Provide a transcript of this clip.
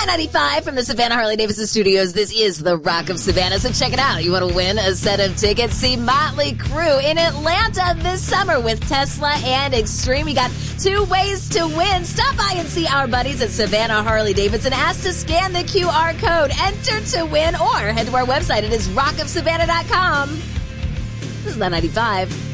995 from the Savannah Harley-Davidson Studios. This is the Rock of Savannah, so check it out. You want to win a set of tickets? See Motley Crue in Atlanta this summer with Tesla and Extreme. You got 2 ways to win. Stop by and see our buddies at Savannah Harley-Davidson. Ask to scan the QR code. Enter to win or head to our website. It is rockofsavannah.com. This is 995.